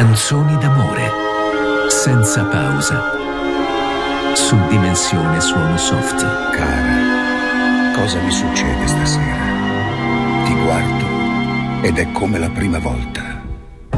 Canzoni d'amore, senza pausa, su Dimensione Suono Soft. Cara, cosa mi succede stasera? Ti guardo ed è come la prima volta.